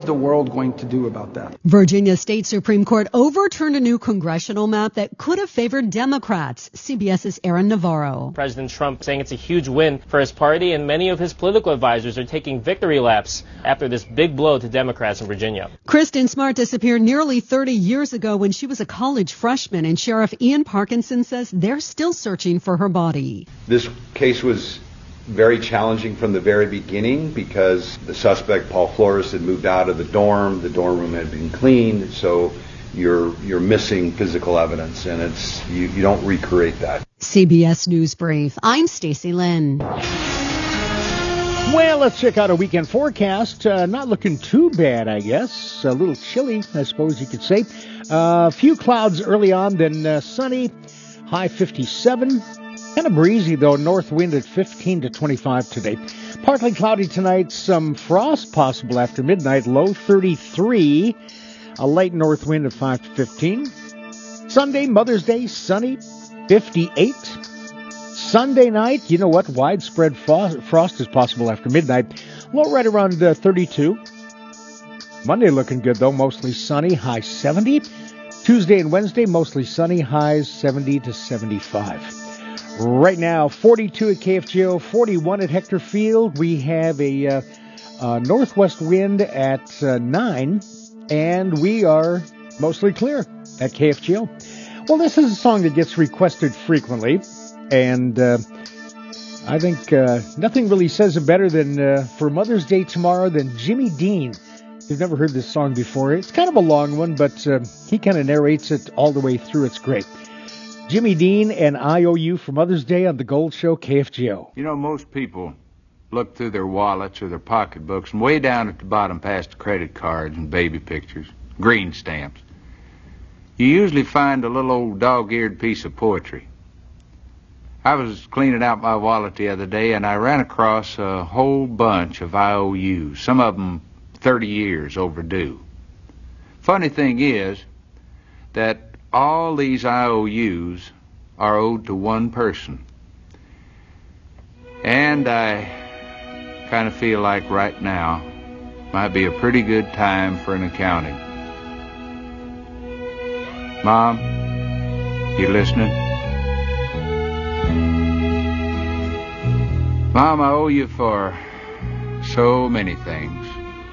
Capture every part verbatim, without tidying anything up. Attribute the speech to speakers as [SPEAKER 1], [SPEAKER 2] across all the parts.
[SPEAKER 1] the world going to do about that?
[SPEAKER 2] Virginia State Supreme Court overturned a new congressional map that could have favored Democrats. CBS's Aaron Navarro.
[SPEAKER 3] President Trump saying it's a huge win for his party, and many of his political advisors are taking victory laps after this big blow to Democrats in Virginia.
[SPEAKER 2] Kristen Smart disappeared nearly thirty years ago when she was a college freshman, and Sheriff Ian Parkinson says they're still searching for her body.
[SPEAKER 4] This case was very challenging from the very beginning because the suspect, Paul Flores, had moved out of the dorm. The dorm room had been cleaned, so you're you're missing physical evidence, and it's you, you don't recreate that.
[SPEAKER 2] C B S News Brief. I'm Stacey Lynn.
[SPEAKER 5] Well, let's check out a weekend forecast. Uh, not looking too bad, I guess. A little chilly, I suppose you could say. A uh, few clouds early on, then uh, sunny, high fifty-seven. Kind of breezy, though, north wind at fifteen to twenty-five today. Partly cloudy tonight, some frost possible after midnight, low thirty-three. A light north wind at five to fifteen. Sunday, Mother's Day, sunny, fifty-eight. Sunday night, you know what, widespread frost is possible after midnight, low right around uh, thirty-two. Monday looking good, though, mostly sunny, high seventy. Tuesday and Wednesday, mostly sunny, highs seventy to seventy-five. Right now, forty-two at K F G O, forty-one at Hector Field. We have a uh, uh, northwest wind at uh, nine, and we are mostly clear at K F G O. Well, this is a song that gets requested frequently, and uh, I think uh, nothing really says it better than uh, for Mother's Day tomorrow than Jimmy Dean. If you've never heard this song before, it's kind of a long one, but uh, he kind of narrates it all the way through. It's great. Jimmy Dean and I O U for Mother's Day on the Gold Show, K F G O.
[SPEAKER 6] You know, most people look through their wallets or their pocketbooks, and way down at the bottom past the credit cards and baby pictures, green stamps, you usually find a little old dog-eared piece of poetry. I was cleaning out my wallet the other day, and I ran across a whole bunch of I O Us, some of them thirty years overdue. Funny thing is that all these I O Us are owed to one person. And I kind of feel like right now might be a pretty good time for an accounting. Mom, you listening? Mom, I owe you for so many things.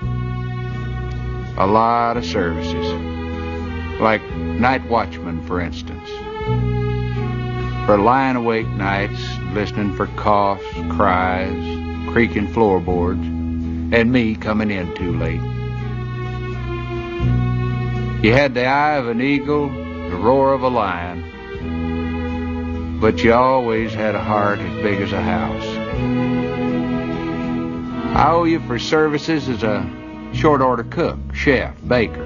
[SPEAKER 6] A lot of services. Like night watchman, for instance. For lying awake nights, listening for coughs, cries, creaking floorboards, and me coming in too late. You had the eye of an eagle, the roar of a lion, but you always had a heart as big as a house. I owe you for services as a short order cook, chef, baker.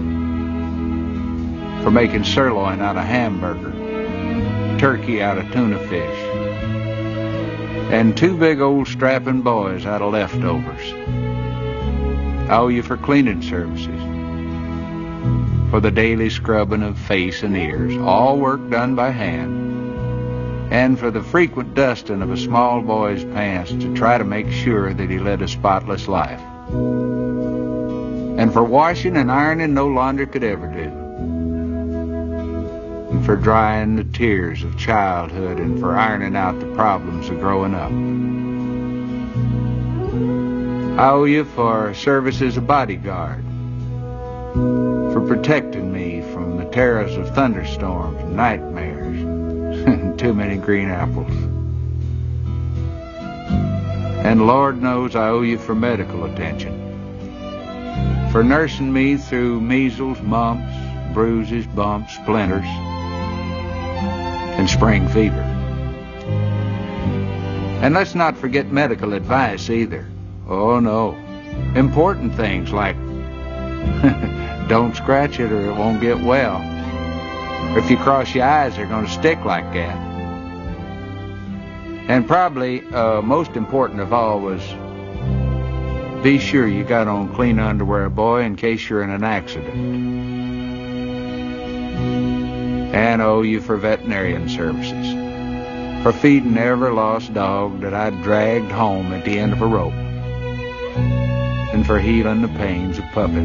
[SPEAKER 6] For making sirloin out of hamburger, turkey out of tuna fish, and two big old strapping boys out of leftovers. I owe you for cleaning services, for the daily scrubbing of face and ears, all work done by hand, and for the frequent dusting of a small boy's pants to try to make sure that he led a spotless life, and for washing and ironing no laundry could ever do, and for drying the tears of childhood, and for ironing out the problems of growing up. I owe you for service as a bodyguard, for protecting me from the terrors of thunderstorms and nightmares and too many green apples. And Lord knows I owe you for medical attention, for nursing me through measles, mumps, bruises, bumps, splinters, and spring fever. And let's not forget medical advice either. Oh no, important things like don't scratch it or it won't get well. Or if you cross your eyes, they're going to stick like that. And probably uh, most important of all was be sure you got on clean underwear, boy, in case you're in an accident. And owe you for veterinarian services, for feeding every lost dog that I dragged home at the end of a rope. and for healing the pains of puppy